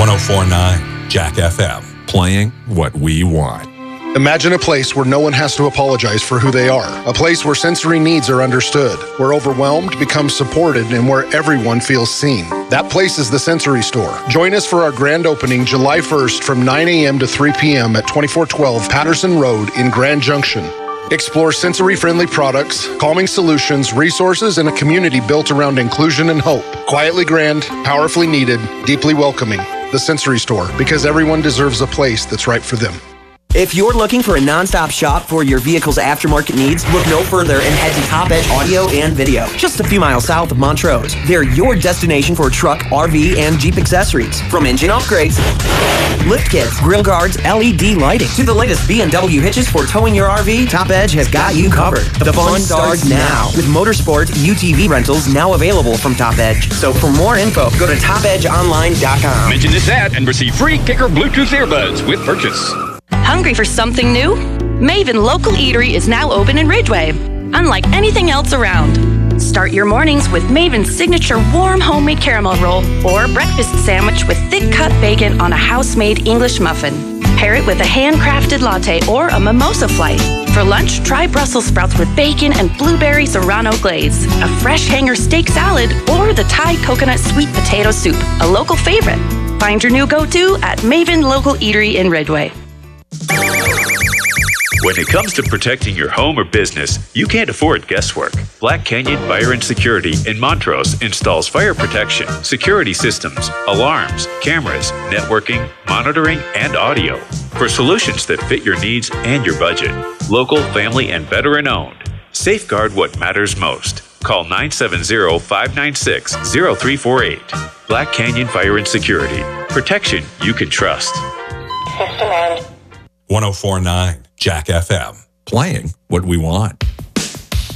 1049 Jack FM, playing what we want. Imagine a place where no one has to apologize for who they are. A place where sensory needs are understood, where overwhelmed becomes supported, and where everyone feels seen. That place is the Sensory Store. Join us for our grand opening July 1st from 9 a.m. to 3 p.m. at 2412 Patterson Road in Grand Junction. Explore sensory-friendly products, calming solutions, resources, and a community built around inclusion and hope. Quietly grand, powerfully needed, deeply welcoming. The Sensory Store, because everyone deserves a place that's right for them. If you're looking for a non-stop shop for your vehicle's aftermarket needs, look no further and head to Top Edge Audio and Video. Just a few miles south of Montrose. They're your destination for truck, RV, and Jeep accessories. From engine upgrades, lift kits, grill guards, LED lighting, to the latest B&W hitches for towing your RV, Top Edge has got you covered. The fun starts now with Motorsport UTV rentals now available from Top Edge. So for more info, go to topedgeonline.com. Mention this ad and receive free Kicker Bluetooth earbuds with purchase. Hungry for something new? Maven Local Eatery is now open in Ridgeway, unlike anything else around. Start your mornings with Maven's signature warm homemade caramel roll or breakfast sandwich with thick-cut bacon on a house-made English muffin. Pair it with a handcrafted latte or a mimosa flight. For lunch, try Brussels sprouts with bacon and blueberry serrano glaze, a fresh hanger steak salad, or the Thai coconut sweet potato soup, a local favorite. Find your new go-to at Maven Local Eatery in Ridgeway. When it comes to protecting your home or business, you can't afford guesswork. Black Canyon Fire and Security in Montrose installs fire protection, security systems, alarms, cameras, networking, monitoring, and audio for solutions that fit your needs and your budget. Local, family, and veteran-owned. Safeguard what matters most. Call 970-596-0348. Black Canyon Fire and Security. Protection you can trust. System end. 1049 Jack FM, playing what we want.